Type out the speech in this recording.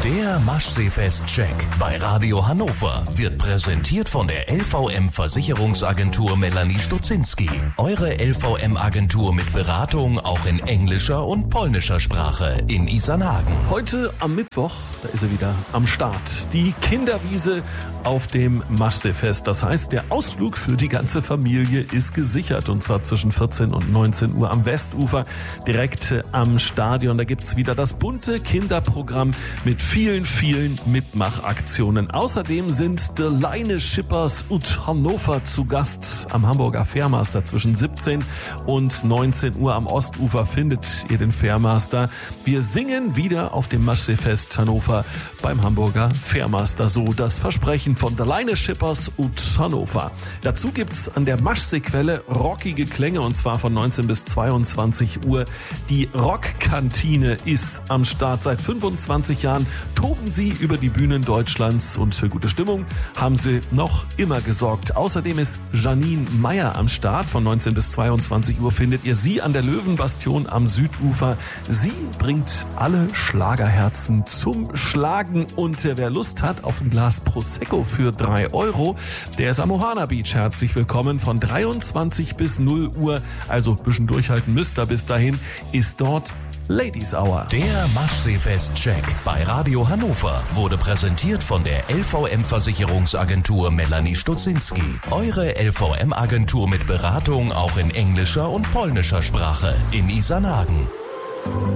Der Maschseefest-Check bei Radio Hannover wird präsentiert von der LVM Versicherungsagentur Melanie Stutzinski. Eure LVM-Agentur mit Beratung auch in englischer und polnischer Sprache in Isernhagen. Heute am Mittwoch, da ist er wieder am Start, die Kinderwiese auf dem Maschseefest. Das heißt, der Ausflug für die ganze Familie ist gesichert, und zwar zwischen 14 und 19 Uhr am Westufer, direkt am Stadion. Da gibt's wieder das bunte Kinderprogramm mit vielen Mitmachaktionen. Außerdem sind The Line Schippers und Hannover zu Gast am Hamburger Fährmaster. Zwischen 17 und 19 Uhr am Ostufer findet ihr den Fährmaster. Wir singen wieder auf dem Maschseefest Hannover beim Hamburger Fährmaster. So das Versprechen von The Line Schippers und Hannover. Dazu gibt's an der Maschseequelle rockige Klänge, und zwar von 19 bis 22 Uhr. Die Rockkantine ist am Start. Seit 25 Jahren toben sie über die Bühnen Deutschlands, und für gute Stimmung haben sie noch immer gesorgt. Außerdem ist Janine Meyer am Start. Von 19 bis 22 Uhr findet ihr sie an der Löwenbastion am Südufer. Sie bringt alle Schlagerherzen zum Schlagen, und wer Lust hat auf ein Glas Prosecco für 3 €, der ist am Ohana Beach. Herzlich willkommen. Von 23 bis 0 Uhr, also ein bisschen durchhalten müsst ihr bis dahin, ist dort Ladies Hour. Der Maschseefest-Check bei Radio Hannover wurde präsentiert von der LVM Versicherungsagentur Melanie Stutzinski. Eure LVM-Agentur mit Beratung auch in englischer und polnischer Sprache in Isernhagen.